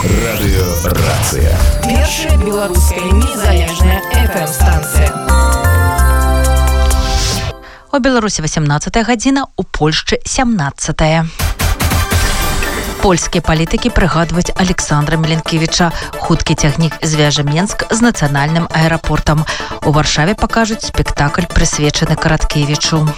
Радыёрацыя. Першая беларуская незалежная FM-станцыя. У Беларусі 18 гадзіна, у Польшчы 17. Польскія палітыкі прыгадваюць Александра Міленкевіча. Хуткі цягнік звяжа Менск з нацыянальным аэрапортам. У Варшаве пакажуць спектакль, прысвечаны Караткевічу.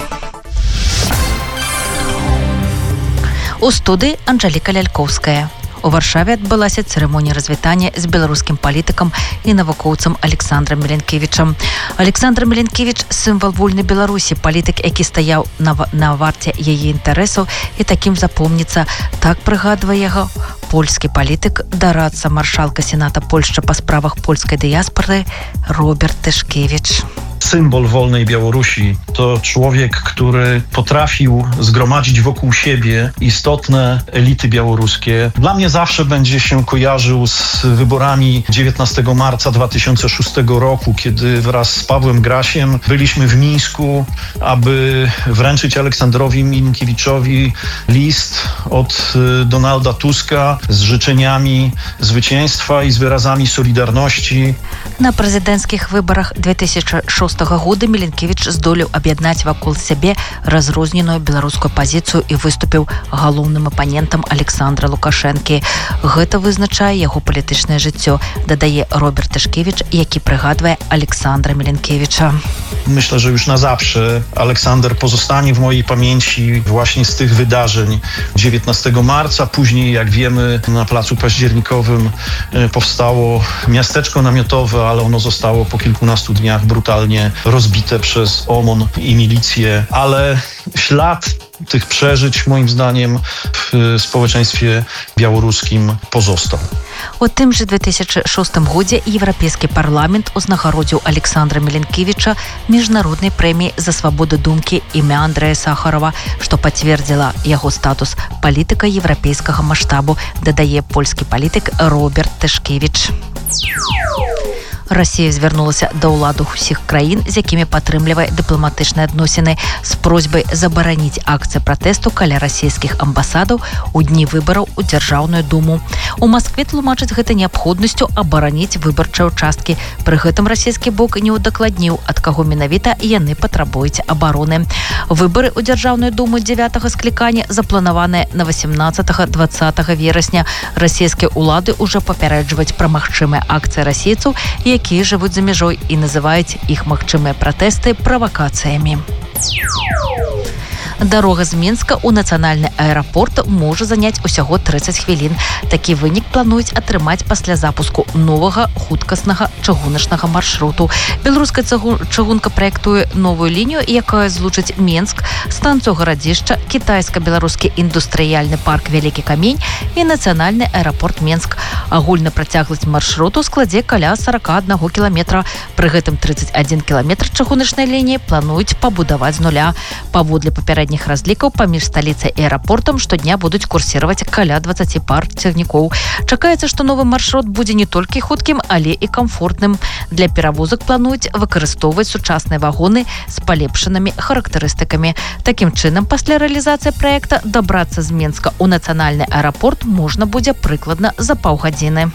У студыі Анжэліка Лялькоўская. У Варшаве адбылася цырымонія развітання з беларускім палітыкам і навукоўцам Александрам Міленкевічам. Александр Міленкевіч – сімвал вольнай Беларусі, палітык, які стаяў на варце яе інтарэсаў і такім запомніцца. Так прыгадвае яго польскі палітык, дарадца маршалка Сената Польшчы па справах польскай дыяспоры Роберт Tyszkiewicz. Symbol wolnej Białorusi to człowiek, który potrafił zgromadzić wokół siebie istotne elity białoruskie. Dla mnie zawsze będzie się kojarzył z wyborami 19 marca 2006 roku, kiedy wraz z Pawłem Grasiem byliśmy w Mińsku, aby wręczyć Aleksandrowi Milenkiewiczowi list od Donalda Tuska z życzeniami zwycięstwa i z wyrazami solidarności. На прэзідэнцкіх выбарах 2006 года Міленкевіч здолеў аб'яднаць вакол сябе разрозненую беларускую пазіцыю і выступіў галоўным апанентам Александра Лукашэнкі. Гэта вызначае яго палітычнае жыццё, дадае Роберт Tyszkiewicz, які прыгадвае Александра Міленкевіча. Myślę, że już na zawsze Aleksander pozostanie w mojej pamięci właśnie z tych wydarzeń 19 marca. Później, jak wiemy, na Placu Październikowym powstało miasteczko namiotowe, ale ono zostało po kilkunastu dniach brutalnie rozbite przez OMON i milicję. Ale ślad tych przeżyć, moim zdaniem, w społeczeństwie białoruskim pozostał. У тым жа 2006 годзе Еўрапейскі парламент узнагародзіў Александра Міленкевіча міжнароднай прэміяй за свабоду думкі імя Андрэя Сахарова, што пацвердзіла яго статус палітыка еўрапейскага маштабу, дадае польскі палітык Роберт Tyszkiewicz. Расія звярнулася да ўладаў усіх краін, з якімі падтрымлівае дыпламатычныя адносіны, з просьбай забараніць акцыі пратэсту каля расійскіх амбасадаў у дні выбараў у Дзяржаўную думу. У Маскве тлумачаць гэта неабходнасцю абараніць выбарчыя ўчасткі. Пры гэтым расійскі бок не ўдакладніў, ад каго менавіта яны патрабуюць абароны. Выбары ў Дзяржаўную думу 9-го склікання запланаваныя на 18-20 верасня. Расійскія ўлады ўжо папярэджваюць пра магчымыя акцыі расейцаў, якія жывуць за мяжой, і называюць іх магчымыя пратэсты правакацыямі. Дарога з Мінска ў нацыянальны аэрапорт можа заняць усяго 30 хвілін. Такі вынік плануюць атрымаць пасля запуску новага хуткаснага чыгуначнага маршруту. Беларуская чыгунка праектуе новую лінію, якая злучыць Менск, станцыю Гарадзішча, кітайска-беларускі індустрыяльны парк Вялікі Камень і нацыянальны аэрапорт Менск. Агульна працягласць маршруту складзе каля 41 кіламетра. Пры гэтым 31 кіламетр чыгуначнай лініі плануюць пабудаваць з нуля. Паводле папярэдніх разлікаў, паміж сталіцай і аэрапортам штодня будуць курсіраваць каля 20 пар цягнікоў. Чакаецца, што новы маршрут будзе не толькі хуткім, але і камфортным. Для перавозак плануюць выкарыстоўваць сучасныя вагоны з палепшанымі характарыстыкамі. Такім чынам, пасля рэалізацыі праекта дабрацца з Менска ў нацыянальны аэрапорт можна будзе прыкладна за паўгадзіны.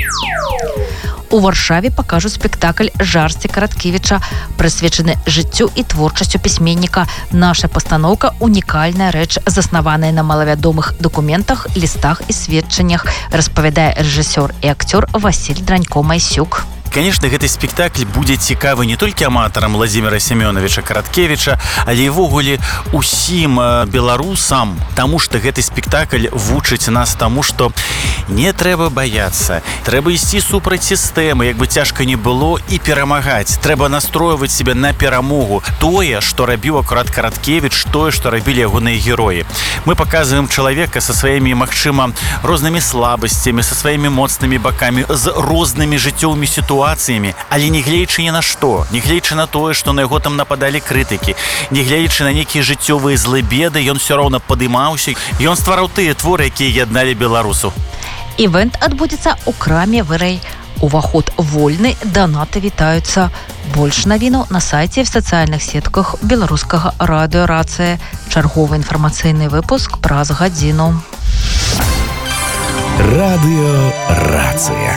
У Варшаве пакажуць спектакль «Жарсці Караткевіча», прысвечаны жыццю і творчасцю пісьменніка. Наша пастаноўка – унікальная рэч, заснаваная на малавядомых дакументах, лістах і сведчаннях, распавядае рэжысёр і акцёр Васіль Дранько-Майсюк. Конечно, гэты спектакль будзе цікавы не толькі аматарам Владзіміра Семёновича Караткевіча, але і ввогуле усім беларусам, таму што гэты спектакль вучыць нас таму, што не трэба баяцца, трэба ісці супраць сістэмы, як бы цяжка не было, і перамагаць. Трэба настройваць себе на перамогу. Тое, што рабіў акурат Караткевіч, тое, што рабілі ягоныя героі. Мы паказваем чалавека са сваімі, магчыма, рознымі слабасцямі, са сваімі моцнымі бакамі, з рознымі жыццёвымі сітуацыямі, але не гледзячы ні на што, не гледзячы на тое, што на яго там нападалі крытыкі, не гледзячы на нейкія жыццёвыя злы беды, ён все роўна падымаўся, ён ствараў тыя творы, якія ядналі беларусаў. Івент адбудзецца ў краме «Вырэй». Уваход вольны, донаты вітаюцца. Больш навінаў на сайце і в сацыяльных сетках беларускага радыёрацыя. Чарговы інфармацыйны выпуск праз гадзіну. Радыёрацыя.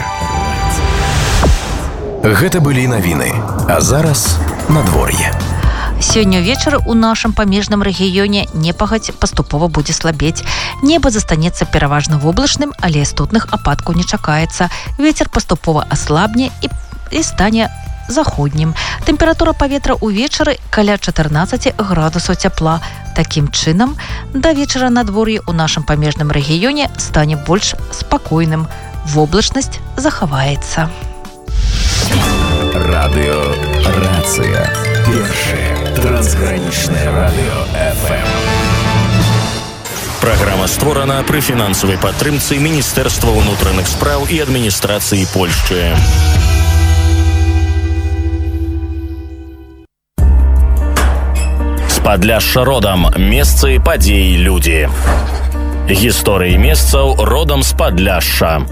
Гэта былі навіны. А зараз надвор'е. Сёння ўвечары ў нашым памежным рэгіёне непагадзь паступова будзе слабець. Неба застанецца пераважна воблачным, але істотных ападкаў не чакаецца. Вецер паступова аслабне і стане заходнім. Тэмпература паветра ўвечары каля 14 градусаў цяпла. Такім чынам, да вечара надвор'е ў нашым памежным рэгіёне стане больш спакойным. Воблачнасць захаваецца. Радыёрацыя. Першае трансгранічнае радыё ФМ. Праграма створана пры фінансавай падтрымцы Міністэрства ўнутраных спраў і адміністрацыі Польшчы. З Падляшша родам. Месцы, падзеі, людзі. Гісторыі месцаў родам з Падляшша.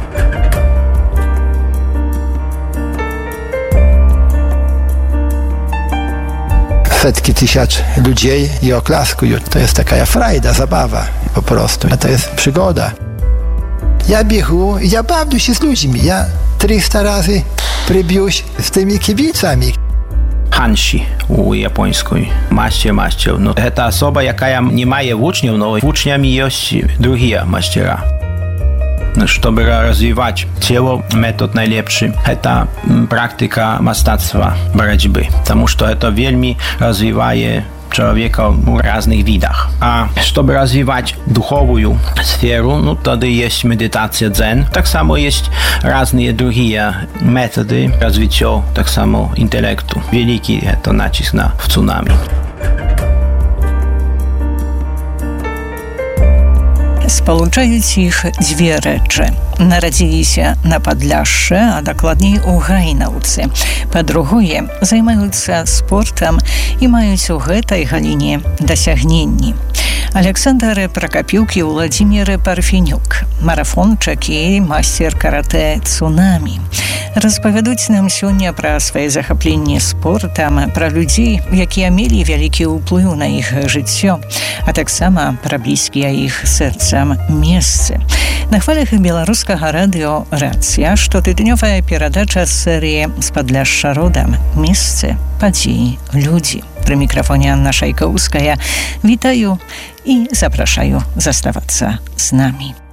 Setki tysięcy ludzi i oklaskują. To jest taka frajda, zabawa po prostu. To jest przygoda. Ja biegł i ja bawię się z ludźmi. Ja 300 razy przybił się z tymi kibicami. Hanshi u japońskiej. Master. No, to osoba, jaka nie ma uczniów, no uczniami jest drugie mastera. Чтобы развивать тело, метод наилепший – это практика мастацтва, борьбы. Потому что это вельми развивает человека в разных видах. А чтобы развивать духовную сферу, ну, тогда есть медитация дзен. Так само есть разные другие методы развития, так само интеллекту. Великий это начисто в цунами. Спалучаюць іх дзве рэчы. Нарадзіліся на Падляшшы, а дакладней у Гайнаўцы. Па-другое, займаюцца спортам і маюць у гэтай галіне дасягненні. Александр Прокопюк і Владимир Парфенюк, марафончык і мастер каратэ «Цунамі». Распавядуць нам сёння пра свае захапленні спортам, пра людзей, якія мелі вялікі ўплыў на іх жыццё, а таксама пра блізкія іх сэрцам месцы. На хвалях беларускага радыё «Рацыя» штотыднёвая перадача з серыі «З Падляшша родам. Месцы, падзеі, людзі». Пры мікрафоне Анна Шайкоўская. Вітаю і запрашаю заставацца з намі.